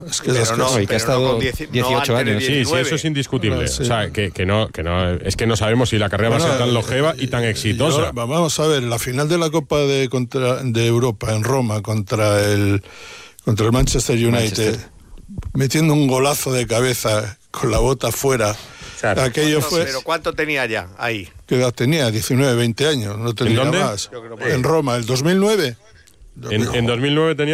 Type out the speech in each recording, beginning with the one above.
Es que ha estado 18 años. Sí, eso es indiscutible. Sí. O sea, que no, es que no sabemos si la carrera va a ser tan longeva y tan exitosa. Vamos a ver, la final de la Copa de Europa en Roma contra el Manchester United, metiendo un golazo de cabeza con la bota fuera. Claro. Aquello fue. ¿Pero cuánto tenía ya ahí? ¿Qué edad tenía? 19, 20 años, no tenía más. En Roma, el 2009. En 2009 tenía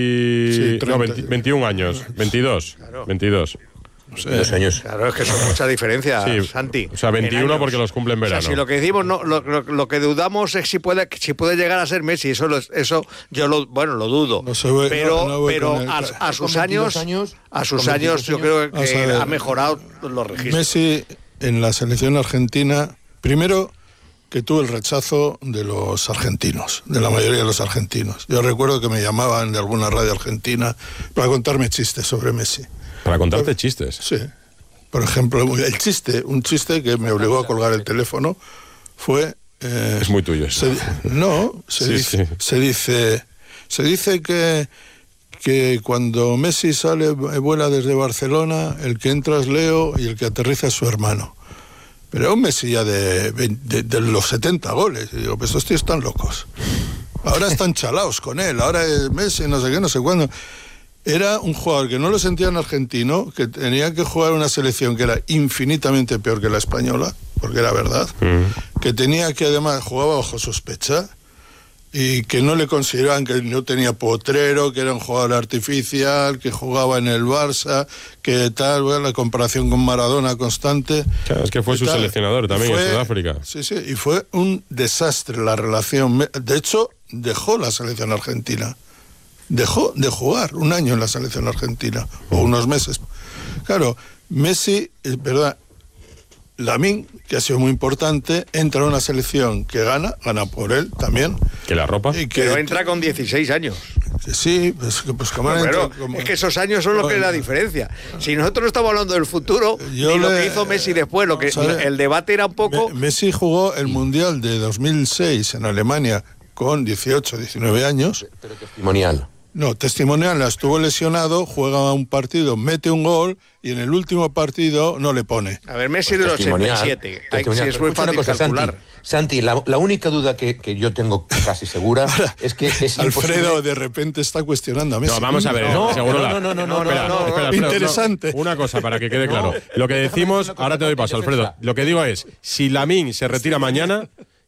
21 años, 22. Claro. 22. No sé. 2 años. Claro, es que son muchas diferencias, sí, Santi. O sea, 21 porque los cumple en verano. O sea, si lo que decimos, lo que dudamos es si puede llegar a ser Messi. Eso yo lo dudo. Pero a sus años yo creo que ha mejorado los registros. Messi en la selección argentina, primero que tuvo el rechazo de los argentinos, de la mayoría de los argentinos. Yo recuerdo que me llamaban de alguna radio argentina para contarme chistes sobre Messi. ¿Para contarte chistes? Sí. Por ejemplo, un chiste que me obligó a colgar el teléfono fue... es muy tuyo eso. Se dice que cuando Messi vuela desde Barcelona, el que entra es Leo y el que aterriza es su hermano. Pero un Messi ya de los 70 goles. Y digo, pues estos tíos están locos. Ahora están chalaos con él. Ahora es Messi, no sé qué, no sé cuándo. Era un jugador que no lo sentían argentino, que tenía que jugar una selección que era infinitamente peor que la española, porque era verdad. Que tenía que además jugaba bajo sospecha y que no le consideraban, que no tenía potrero, que era un jugador artificial, que jugaba en el Barça, que tal, bueno, la comparación con Maradona constante. Claro, es que fue su seleccionador también en Sudáfrica. Sí, y fue un desastre la relación. De hecho, dejó la selección argentina. Dejó de jugar un año en la selección argentina, o unos meses. Claro, Messi, Lamine, que ha sido muy importante, entra a una selección que gana por él también. Que la ropa. Pero entra con 16 años. Sí, pues como es que esos años son lo que es la diferencia. Si nosotros no estamos hablando del futuro, lo que hizo Messi después, el debate era un poco... Messi jugó el Mundial de 2006 en Alemania con 18, 19 años. Pero testimonial. No, testimonial, estuvo lesionado, juega un partido, mete un gol y en el último partido no le pone. A ver, Messi de los 87. Sí, es muy fácil calcular. Santi, la única duda que yo tengo casi segura es que es Alfredo imposible... de repente está cuestionando a Messi. No, vamos a ver. No. Espera, interesante. Una cosa para que quede claro. Lo que decimos, ahora te doy paso, Alfredo. Lo que digo es, si Lamine se retira mañana,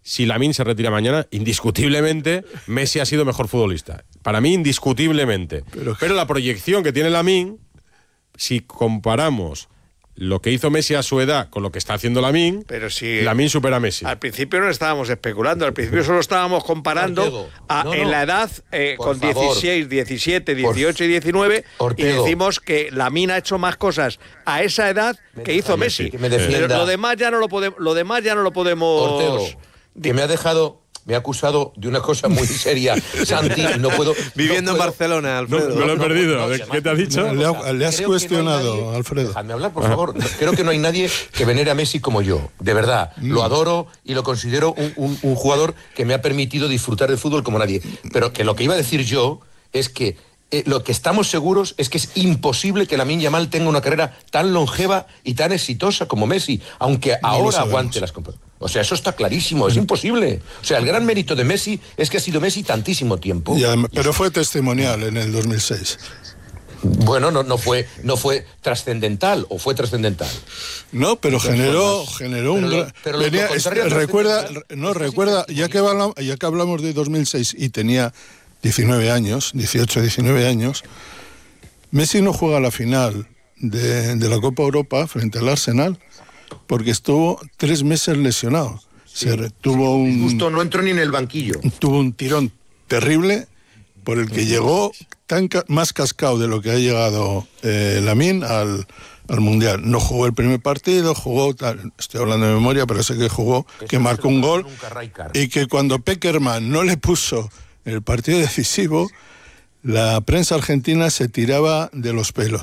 indiscutiblemente Messi ha sido mejor futbolista. Para mí, indiscutiblemente. Pero la proyección que tiene Lamine, si comparamos lo que hizo Messi a su edad con lo que está haciendo Lamine, Lamine supera a Messi. Al principio no estábamos especulando, al principio solo estábamos comparando en la edad con 16, 17, 18 y 19 y decimos que Lamine ha hecho más cosas a esa edad que hizo Messi. Pero lo demás ya no lo podemos... Ortego, que me ha acusado de una cosa muy seria, Santi, no puedo... Viviendo en Barcelona, Alfredo. Me lo he perdido. ¿Qué te ha dicho? Le has cuestionado, Alfredo. Dejadme hablar, por favor. Creo que no hay nadie que venere a Messi como yo. De verdad. Lo adoro y lo considero un jugador que me ha permitido disfrutar del fútbol como nadie. Pero que lo que iba a decir yo es que lo que estamos seguros es que es imposible que Lamine Yamal tenga una carrera tan longeva y tan exitosa como Messi, aunque ahora aguante las competiciones. O sea, eso está clarísimo, es imposible. O sea, el gran mérito de Messi es que ha sido Messi tantísimo tiempo. Pero fue testimonial en el 2006. Bueno, no fue trascendental, o fue trascendental. No, pero generó un... Recuerda, ya que hablamos de 2006 y tenía 19 años, 18, 19 años, Messi no juega la final de la Copa Europa frente al Arsenal porque estuvo 3 meses lesionado. Sí. Justo no entró ni en el banquillo. Tuvo un tirón terrible por el que llegó más cascado de lo que ha llegado Lamine al Mundial. No jugó el primer partido, estoy hablando de memoria, pero sé que jugó, que marcó un gol, y que cuando Peckerman no le puso el partido decisivo, la prensa argentina se tiraba de los pelos.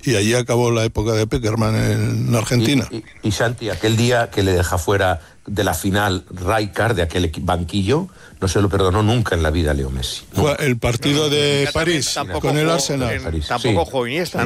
y allí acabó la época de Pekerman en Argentina. Y Santi, aquel día que le deja fuera de la final Rijkaard, de aquel banquillo, no se lo perdonó nunca en la vida a Leo Messi. El partido de París con el Arsenal. Tampoco jugó Iniesta.